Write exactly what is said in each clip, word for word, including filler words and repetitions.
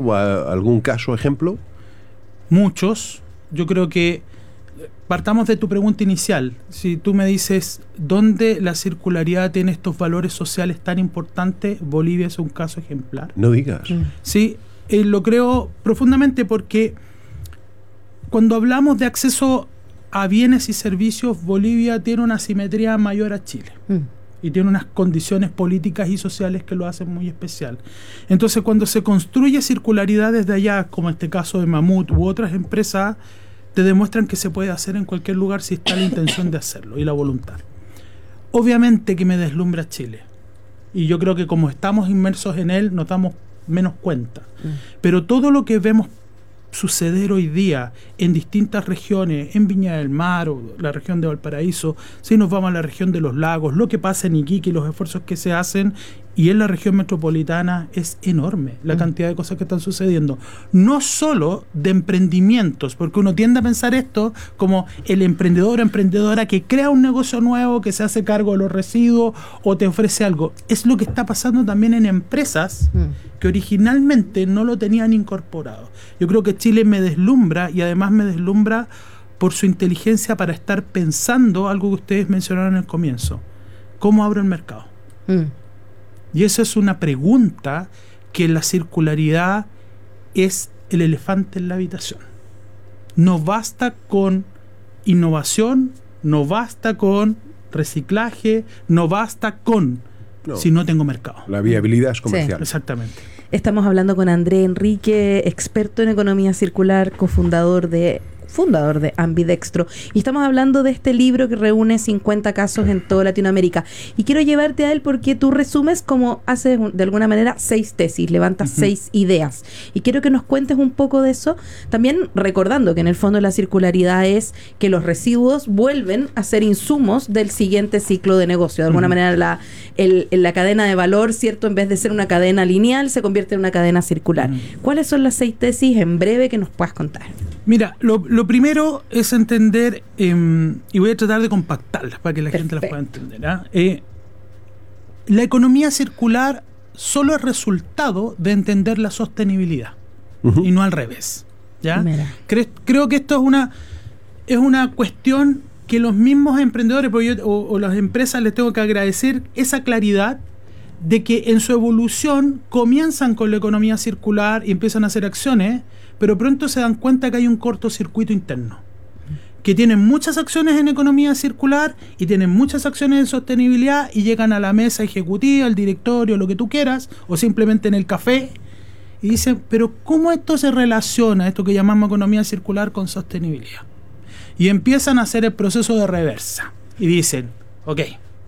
o a, algún caso ejemplo? Muchos. Yo creo que partamos de tu pregunta inicial. Si tú me dices dónde la circularidad tiene estos valores sociales tan importantes, Bolivia es un caso ejemplar. No digas. Mm. Sí, eh, lo creo profundamente porque cuando hablamos de acceso a bienes y servicios, Bolivia tiene una asimetría mayor a Chile. Mm. Y tiene unas condiciones políticas y sociales que lo hacen muy especial. Entonces, cuando se construye circularidad desde allá, como este caso de Mamut u otras empresas, te demuestran que se puede hacer en cualquier lugar si está la intención de hacerlo y la voluntad. Obviamente que me deslumbra Chile. Y yo creo que como estamos inmersos en él, nos damos menos cuenta. Mm. Pero todo lo que vemos suceder hoy día en distintas regiones, en Viña del Mar o la región de Valparaíso, si nos vamos a la región de los lagos, lo que pasa en Iquique, los esfuerzos que se hacen, y en la región metropolitana es enorme la mm. cantidad de cosas que están sucediendo. No solo de emprendimientos, porque uno tiende a pensar esto como el emprendedor o emprendedora que crea un negocio nuevo, que se hace cargo de los residuos o te ofrece algo. Es lo que está pasando también en empresas mm. que originalmente no lo tenían incorporado. Yo creo que Chile me deslumbra y además me deslumbra por su inteligencia para estar pensando algo que ustedes mencionaron en el comienzo. ¿Cómo abro el mercado? Mm. Y eso es una pregunta que la circularidad es el elefante en la habitación. No basta con innovación, no basta con reciclaje, no basta con no. si no tengo mercado. La viabilidad es comercial. Sí. Exactamente. Estamos hablando con André Enrique, experto en economía circular, cofundador de fundador de Ambidextro, y estamos hablando de este libro que reúne cincuenta casos en toda Latinoamérica, y quiero llevarte a él porque tú resumes como haces de alguna manera seis tesis, levantas uh-huh. seis ideas, y quiero que nos cuentes un poco de eso, también recordando que en el fondo la circularidad es que los residuos vuelven a ser insumos del siguiente ciclo de negocio, de alguna uh-huh. manera la, el, la cadena de valor, ¿cierto? En vez de ser una cadena lineal, se convierte en una cadena circular. Uh-huh. ¿Cuáles son las seis tesis en breve que nos puedas contar? Mira, lo, lo primero es entender, eh, y voy a tratar de compactarlas para que la Perfecto. gente las pueda entender. ¿eh? Eh, la economía circular solo es resultado de entender la sostenibilidad, uh-huh. y no al revés. ¿ya? Cre- creo que esto es una, es una cuestión que los mismos emprendedores yo, o, o las empresas les tengo que agradecer esa claridad de que en su evolución comienzan con la economía circular y empiezan a hacer acciones, pero pronto se dan cuenta que hay un cortocircuito interno, que tienen muchas acciones en economía circular y tienen muchas acciones en sostenibilidad y llegan a la mesa ejecutiva, al directorio, lo que tú quieras, o simplemente en el café, y dicen, pero ¿cómo esto se relaciona, esto que llamamos economía circular, con sostenibilidad? Y empiezan a hacer el proceso de reversa, y dicen, ok,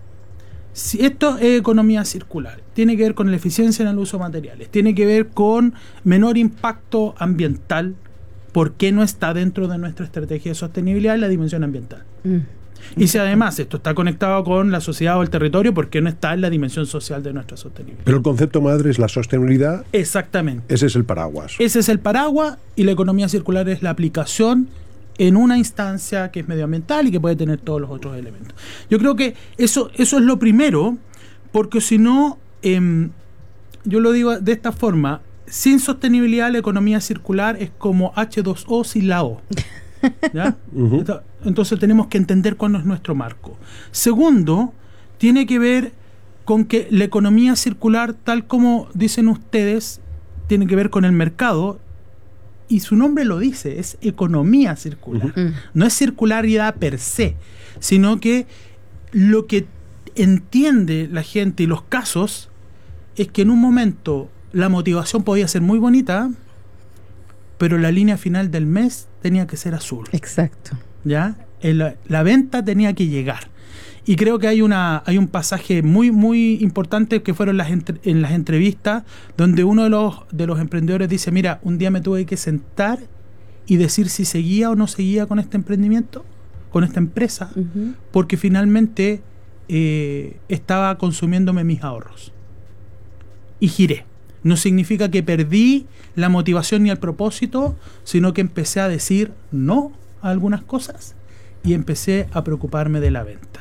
si esto es economía circular, tiene que ver con la eficiencia en el uso de materiales, tiene que ver con menor impacto ambiental, ¿por qué no está dentro de nuestra estrategia de sostenibilidad en la dimensión ambiental? Mm. Y si además esto está conectado con la sociedad o el territorio, ¿por qué no está en la dimensión social de nuestra sostenibilidad? Pero el concepto madre es la sostenibilidad. Exactamente. Ese es el paraguas. Ese es el paraguas, y la economía circular es la aplicación en una instancia que es medioambiental y que puede tener todos los otros elementos. Yo creo que eso, eso es lo primero, porque si no, eh, yo lo digo de esta forma, sin sostenibilidad la economía circular es como hache dos o sin la O. ¿Ya? Uh-huh. Entonces tenemos que entender cuál es nuestro marco. Segundo, tiene que ver con que la economía circular, tal como dicen ustedes, tiene que ver con el mercado. Y su nombre lo dice, es economía circular. Uh-huh. No es circularidad per se, sino que lo que entiende la gente y los casos es que en un momento la motivación podía ser muy bonita, pero la línea final del mes tenía que ser azul. Exacto. ¿Ya? El, la venta tenía que llegar. Y creo que hay una hay un pasaje muy muy importante que fueron las entre, en las entrevistas, donde uno de los de los emprendedores dice, mira, un día me tuve que sentar y decir si seguía o no seguía con este emprendimiento, con esta empresa, uh-huh. porque finalmente eh, estaba consumiéndome mis ahorros. Y giré. No significa que perdí la motivación ni el propósito, sino que empecé a decir no a algunas cosas y empecé a preocuparme de la venta.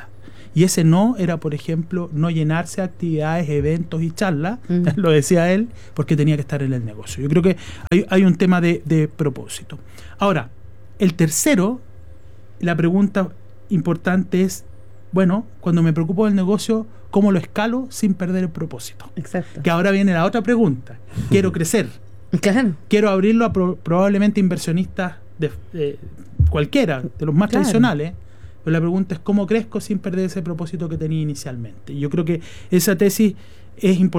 Y ese no era, por ejemplo, no llenarse de actividades, eventos y charlas, mm. lo decía él, porque tenía que estar en el negocio. Yo creo que hay, hay un tema de, de propósito. Ahora, el tercero, la pregunta importante es, bueno, cuando me preocupo del negocio, ¿cómo lo escalo sin perder el propósito? Exacto. Que ahora viene la otra pregunta. Quiero crecer. Claro. Quiero abrirlo a pro, probablemente inversionistas de, de cualquiera, de los más claro. tradicionales. Pero la pregunta es, ¿cómo crezco sin perder ese propósito que tenía inicialmente? Y yo creo que esa tesis es importante.